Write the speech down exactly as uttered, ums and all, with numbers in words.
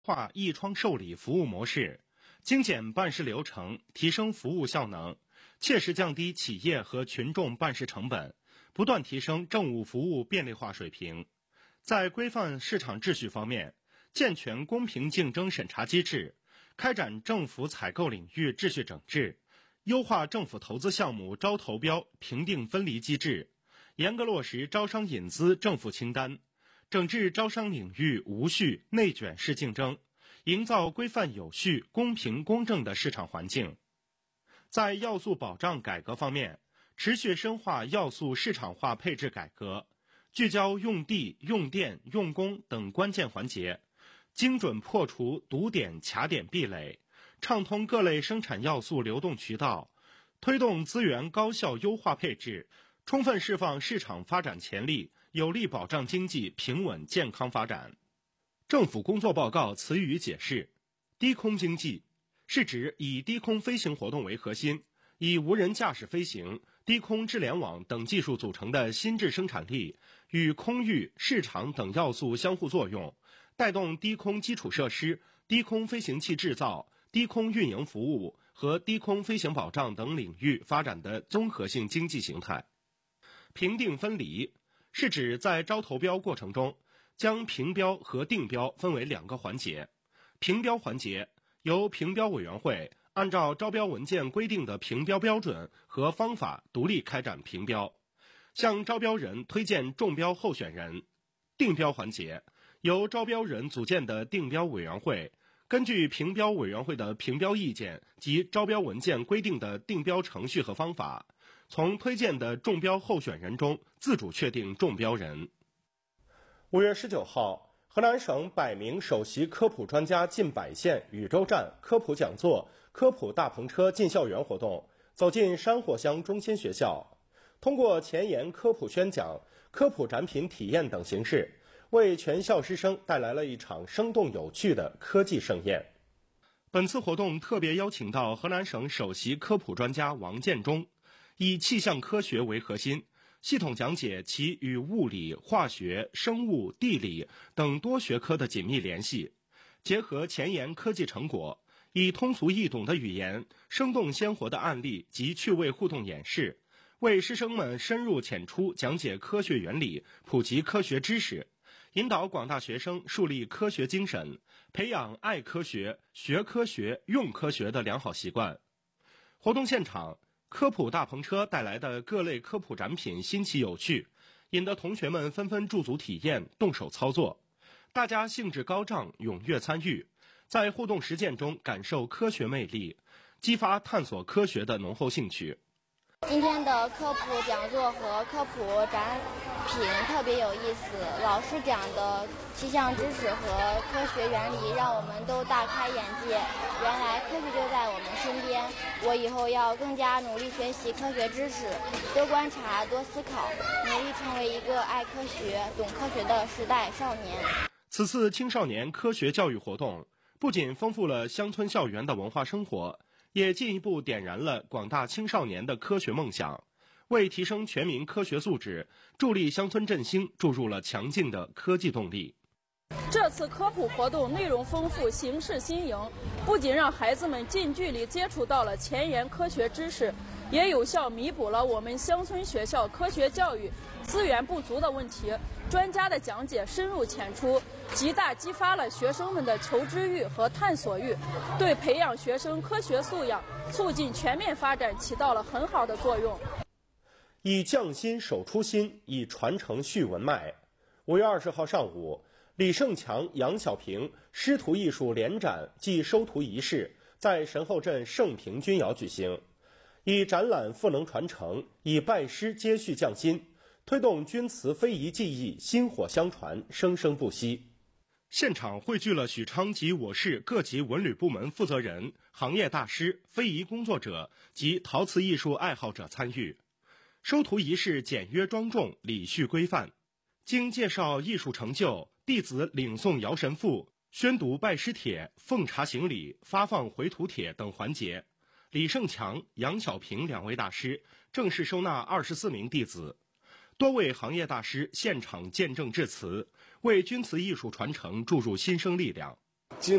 化一窗受理服务模式，精简办事流程，提升服务效能，切实降低企业和群众办事成本，不断提升政务服务便利化水平。在规范市场秩序方面，健全公平竞争审查机制，开展政府采购领域秩序整治，优化政府投资项目招投标评定分离机制，严格落实招商引资政府清单，整治招商领域无序内卷式竞争，营造规范有序、公平公正的市场环境。在要素保障改革方面，持续深化要素市场化配置改革，聚焦用地、用电、用工等关键环节，精准破除堵点卡点壁垒，畅通各类生产要素流动渠道，推动资源高效优化配置，充分释放市场发展潜力，有力保障经济平稳健康发展。政府工作报告词语解释：低空经济是指以低空飞行活动为核心，以无人驾驶飞行、低空智联网等技术组成的新质生产力，与空域、市场等要素相互作用，带动低空基础设施、低空飞行器制造、低空运营服务和低空飞行保障等领域发展的综合性经济形态。评定分离是指在招投标过程中，将评标和定标分为两个环节。评标环节由评标委员会按照招标文件规定的评标标准和方法独立开展评标，向招标人推荐中标候选人。定标环节由招标人组建的定标委员会，根据评标委员会的评标意见及招标文件规定的定标程序和方法，从推荐的中标候选人中自主确定中标人。五月十九号，河南省百名首席科普专家进百县宇宙站科普讲座、科普大篷车进校园活动走进山霍乡中心学校，通过前沿科普宣讲、科普展品体验等形式，为全校师生带来了一场生动有趣的科技盛宴。本次活动特别邀请到河南省首席科普专家王建中，以气象科学为核心，系统讲解其与物理、化学、生物、地理等多学科的紧密联系，结合前沿科技成果，以通俗易懂的语言、生动鲜活的案例及趣味互动演示，为师生们深入浅出讲解科学原理，普及科学知识，引导广大学生树立科学精神，培养爱科学、学科学、用科学的良好习惯。活动现场，科普大篷车带来的各类科普展品新奇有趣，引得同学们纷纷驻足体验、动手操作。大家兴致高涨，踊跃参与，在互动实践中感受科学魅力，激发探索科学的浓厚兴趣。 今天的科普讲座和科普展品特别有意思，老师讲的气象知识和科学原理让我们都大开眼界，原来科学就在我们身边。我以后要更加努力学习科学知识，多观察，多思考，努力成为一个爱科学、懂科学的时代少年。 此次青少年科学教育活动不仅丰富了乡村校园的文化生活，也进一步点燃了广大青少年的科学梦想，为提升全民科学素质、助力乡村振兴注入了强劲的科技动力。 这次科普活动内容丰富，形式新颖，不仅让孩子们近距离接触到了前沿科学知识，也有效弥补了我们乡村学校科学教育资源不足的问题。专家的讲解深入浅出，极大激发了学生们的求知欲和探索欲，对培养学生科学素养、促进全面发展起到了很好的作用。 以匠心守初心，以传承续文脉。五月二十号上午，李胜强、杨小平师徒艺术联展暨收徒仪式在神后镇盛平钧窑举行，以展览赋能传承，以拜师接续匠心，推动钧瓷非遗技艺薪火相传，生生不息。现场汇聚了许昌及我市各级文旅部门负责人、行业大师、非遗工作者及陶瓷艺术爱好者参与。收徒仪式简约庄重，礼序规范。经介绍艺术成就，弟子领诵姚神父，宣读拜师帖，奉茶行礼，发放回图帖等环节。李胜强、杨小平两位大师正式收纳二十四名弟子。多位行业大师现场见证致辞，为钧瓷艺术传承注入新生力量。 经